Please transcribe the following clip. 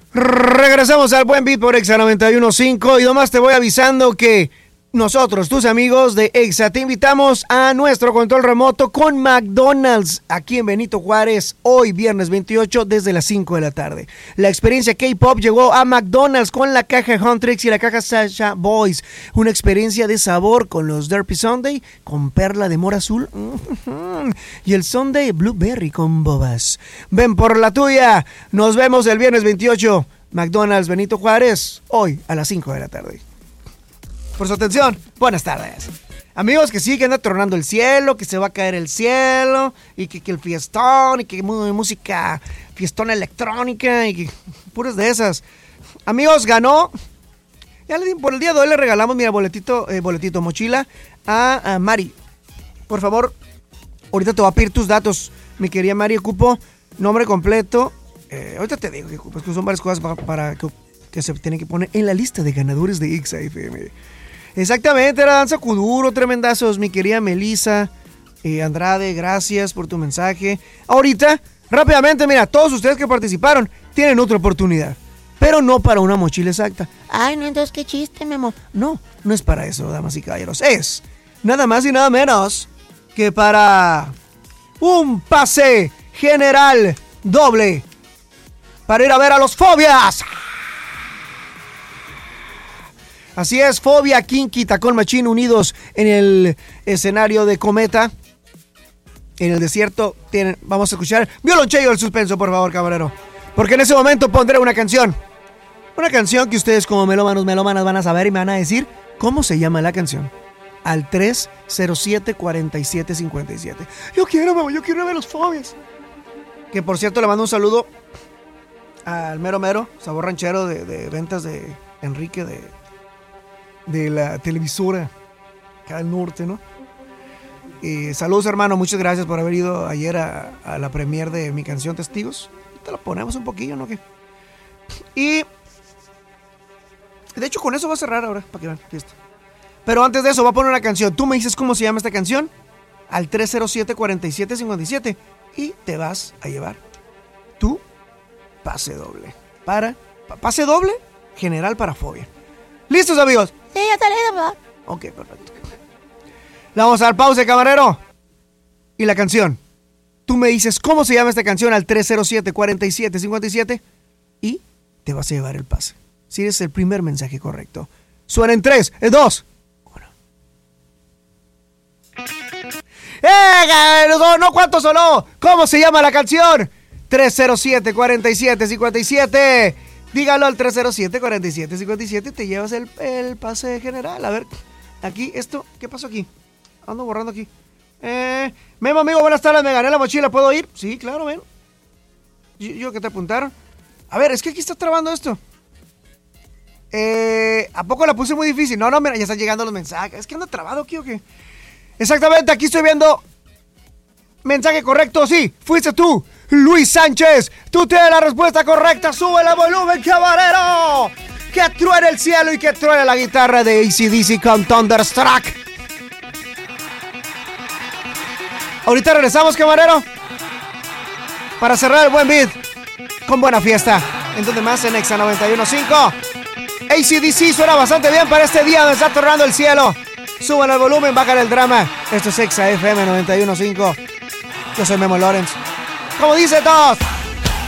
Regresamos al Buen Beat por Exa 91.5 y nomás te voy avisando que nosotros, tus amigos de Exa, te invitamos a nuestro control remoto con McDonald's aquí en Benito Juárez, hoy viernes 28 desde las 5 de la tarde. La experiencia K-Pop llegó a McDonald's con la caja Huntrix y la caja Sasha Boys. Una experiencia de sabor con los Derpy Sundae con perla de mora azul y el Sundae Blueberry con bobas. Ven por la tuya. Nos vemos el viernes 28. McDonald's Benito Juárez, hoy a las 5 de la tarde. Por su atención, buenas tardes. Amigos, que sí, que anda tronando el cielo, que se va a caer el cielo, y que el fiestón, y que música, fiestón electrónica, y que puras de esas. Amigos, ganó. Ya por el día de hoy le regalamos, mira, boletito, mochila a Mari. Por favor, ahorita te voy a pedir tus datos, mi querida Mari. Ocupo nombre completo. Ahorita te digo que son varias cosas para que se tienen que poner en la lista de ganadores de Exa FM. Exactamente, era Danza Kuduro, tremendazos, mi querida Melissa Andrade, gracias por tu mensaje. Ahorita, rápidamente, mira, todos ustedes que participaron tienen otra oportunidad, pero no para una mochila exacta. Ay, no, entonces qué chiste, Memo. No es para eso, damas y caballeros. Es nada más y nada menos que para un pase general doble para ir a ver a los Fobias. Así es, Fobia, Kinky, Tacón Machín unidos en el escenario de Cometa. En el desierto vamos a escuchar violonchelo del suspenso, por favor, camarero. Porque en ese momento pondré una canción. Una canción que ustedes como melómanas van a saber y me van a decir cómo se llama la canción. Al 307-4757. Yo quiero ver los Fobias. Que por cierto le mando un saludo al mero, sabor ranchero de ventas de Enrique de la televisora acá del norte, ¿no? Saludos, hermano, muchas gracias por haber ido ayer a la premier de mi canción Testigos. Te lo ponemos un poquillo, ¿no? ¿Qué? Y de hecho con eso va a cerrar ahora, para que vean fiesta. Pero antes de eso va a poner una canción. Tú me dices cómo se llama esta canción al 307-4757 y te vas a llevar tu pase doble. Pase doble general para Fobia. ¿Listos, amigos? Sí, ya está listo, papá. Ok, perfecto. Le vamos a dar pausa, camarero. Y la canción. Tú me dices cómo se llama esta canción al 307-4757 y te vas a llevar el pase. Si eres el primer mensaje correcto. Suena en 3, 2, 1. No, ¿cuánto sonó? ¿Cómo se llama la canción? 307-4757. Dígalo al 307-4757 y te llevas el pase general. A ver, aquí, ¿qué pasó aquí? Ando borrando aquí. Memo, amigo, buenas tardes, me gané la mochila, ¿puedo ir? Sí, claro, ven. Yo que te apuntaron. A ver, es que aquí está trabando esto. ¿A poco la puse muy difícil? No, mira, ya están llegando los mensajes. Es que anda trabado aquí o qué. Exactamente, aquí estoy viendo. Mensaje correcto, sí, fuiste tú, Luis Sánchez. Tú tienes la respuesta correcta. Sube el volumen, camarero. Que truene el cielo y que truene la guitarra de AC/DC con Thunderstruck. Ahorita regresamos, camarero, para cerrar el Buen Beat con buena fiesta. Entonces más en Exa 91.5. AC/DC suena bastante bien para este día donde está tornando el cielo. Suban el volumen, bajan el drama. Esto es Exa FM 91.5. Yo soy Memo Lawrence. Como dice todos.